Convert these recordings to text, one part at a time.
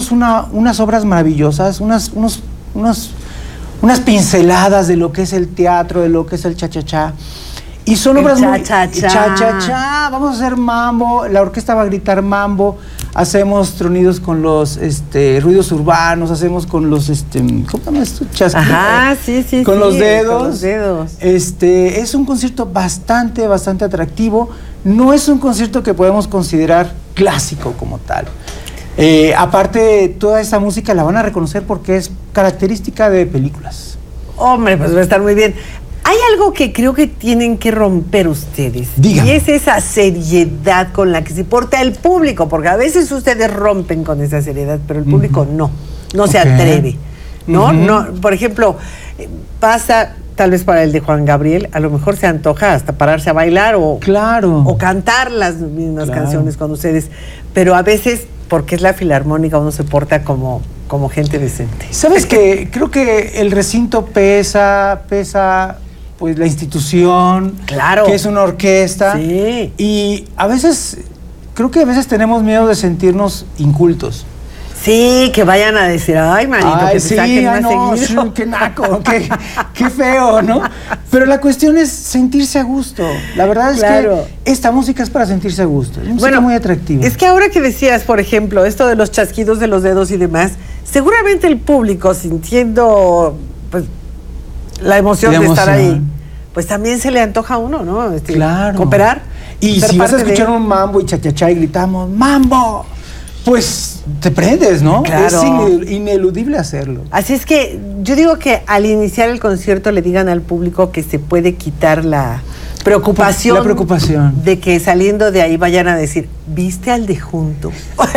tenemos unas obras maravillosas, unas pinceladas de lo que es el teatro, de lo que es el cha-cha-cha. Y son obras muy... Cha-cha-cha. Vamos a hacer mambo, la orquesta va a gritar mambo, hacemos tronidos con los ruidos urbanos, hacemos con los... ¿cómo se llama esto? Ajá, sí. Con los dedos. Con los dedos. Es un concierto bastante atractivo. No es un concierto que podemos considerar clásico como tal. Aparte, toda esa música la van a reconocer porque es característica de películas. Hombre, pues va a estar muy bien. Hay algo que creo que tienen que romper ustedes. Dígame. Y es esa seriedad con la que se porta el público, porque a veces ustedes rompen con esa seriedad, pero el público no se atreve, ¿no? No, por ejemplo, pasa tal vez para el de Juan Gabriel, a lo mejor se antoja hasta pararse a bailar o cantar las mismas canciones con ustedes, pero a veces, porque es la Filarmónica, uno se porta como gente decente. ¿Sabes qué? Creo que el recinto pesa pues la institución, claro, que es una orquesta, sí. Y creo que a veces tenemos miedo de sentirnos incultos. Sí, que vayan a decir, ay, manito, que te saquen más seguido. Sí, qué naco, qué feo, ¿no? Pero la cuestión es sentirse a gusto. La verdad es que esta música es para sentirse a gusto. Es música muy atractiva. Es que ahora que decías, por ejemplo, esto de los chasquidos de los dedos y demás, seguramente el público, sintiendo pues la emoción de estar ahí, pues también se le antoja a uno, ¿no? Claro. Cooperar. Y si vas a escuchar un mambo y cha-cha-cha y gritamos, ¡mambo!, pues te prendes, ¿no? Claro. Es ineludible hacerlo. Así es que yo digo que al iniciar el concierto le digan al público que se puede quitar la preocupación de que saliendo de ahí vayan a decir, ¿viste al de junto?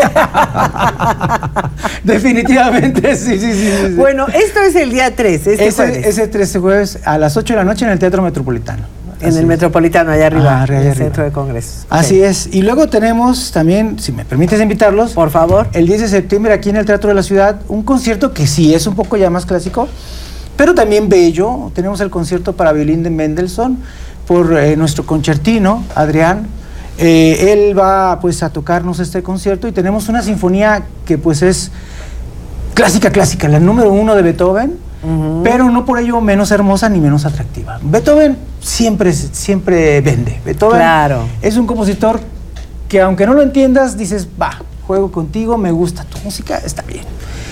Definitivamente, sí. Bueno, esto es el día 3, ese 13 jueves a las 8 de la noche en el Teatro Metropolitano. En el Metropolitano, allá arriba, en el Centro de Congresos. Así es. Y luego tenemos también, si me permites invitarlos, por favor, el 10 de septiembre aquí en el Teatro de la Ciudad, un concierto que sí es un poco ya más clásico, pero también bello. Tenemos el concierto para violín de Mendelssohn por nuestro concertino, Adrián. Él va pues a tocarnos este concierto y tenemos una sinfonía que pues es clásica, la número 1 de Beethoven, pero no por ello menos hermosa ni menos atractiva. Beethoven siempre vende. Beethoven es un compositor que aunque no lo entiendas, dices, va, juego contigo, me gusta tu música, está bien.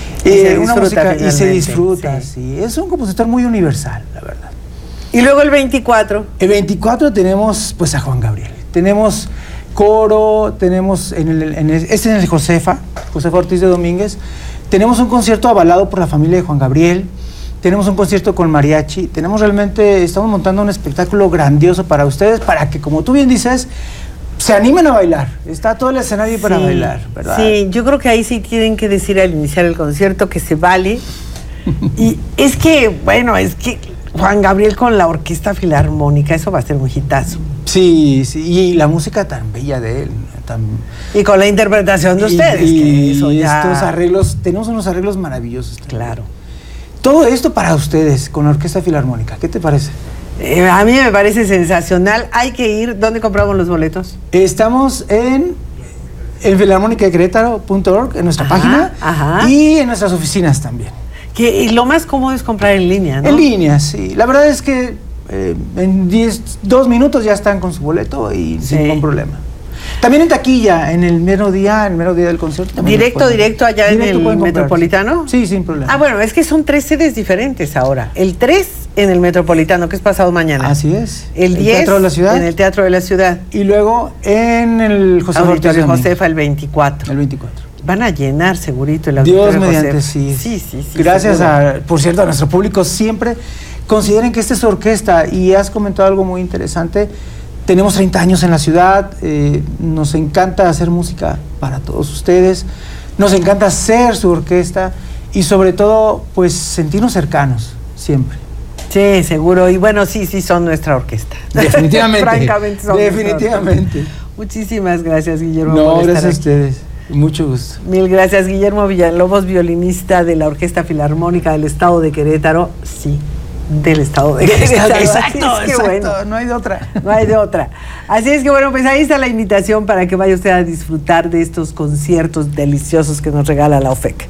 Y se disfruta, sí. Es un compositor muy universal, la verdad. Y luego el 24. El 24 tenemos pues a Juan Gabriel. Tenemos coro, tenemos en el Josefa Ortiz de Domínguez. Tenemos un concierto avalado por la familia de Juan Gabriel. Tenemos un concierto con mariachi. Estamos montando un espectáculo grandioso para ustedes, para que, como tú bien dices, se animen a bailar. Está todo el escenario para bailar, ¿verdad? Sí, yo creo que ahí sí tienen que decir al iniciar el concierto que se vale. Y es que Juan Gabriel con la Orquesta Filarmónica, eso va a ser un hitazo. Sí, y la música tan bella de él. Y con la interpretación de ustedes. Estos arreglos, tenemos unos arreglos maravillosos. Claro. Todo esto para ustedes, con la Orquesta Filarmónica. ¿Qué te parece? A mí me parece sensacional. Hay que ir. ¿Dónde compramos los boletos? Estamos en filarmónicadequerétaro.org, en nuestra página, y en nuestras oficinas también. Y lo más cómodo es comprar en línea, ¿no? En línea, sí. La verdad es que en 2 minutos ya están con su boleto y sin ningún problema. También en taquilla, en el mero día del concierto. Directo allá en el Metropolitano. Sí, sin problema. Ah, bueno, es que son 3 sedes diferentes ahora. El 3 en el Metropolitano, que es pasado mañana. Así es. El 10 Teatro de la Ciudad. En el Teatro de la Ciudad. Y luego en el Josefa el 24. El 24. Van a llenar segurito el auditorio. Dios mediante, sí. Gracias por cierto, a nuestro público. Siempre consideren que esta es su orquesta, y has comentado algo muy interesante. Tenemos 30 años en la ciudad, nos encanta hacer música para todos ustedes, nos encanta ser su orquesta y sobre todo, pues, sentirnos cercanos, siempre. Sí, seguro, y bueno, sí son nuestra orquesta. Definitivamente. Francamente son definitivamente. Muchísimas gracias, Guillermo. No, gracias a ustedes. Mucho gusto. Mil gracias, Guillermo Villalobos, violinista de la Orquesta Filarmónica del Estado de Querétaro. Sí, del Estado de Querétaro. Exacto, bueno, no hay de otra. No hay de otra. Así es que bueno, pues ahí está la invitación para que vaya usted a disfrutar de estos conciertos deliciosos que nos regala la OFEC.